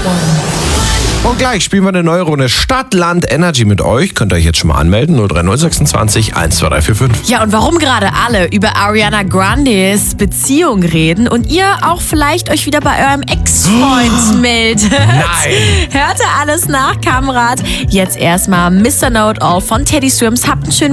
Und gleich spielen wir eine neue Runde Stadt, Land, Energy mit euch. Könnt ihr euch jetzt schon mal anmelden. 03026 12345. Ja, und warum gerade alle über Ariana Grandes Beziehung reden und ihr auch vielleicht euch wieder bei eurem Ex-Freund meldet. Nein. Hört ihr alles nach, Kamerad. Jetzt erstmal Mr. Know-It-All von Teddy Swims. Habt einen schönen